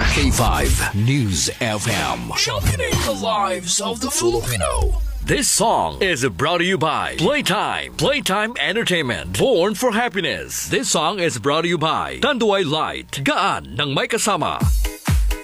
K5 News FM. Championing the lives of the Filipino. This song is brought to you by Playtime. Playtime Entertainment. Born for happiness. This song is brought to you by Tanduay Light. Gaan ng may kasama.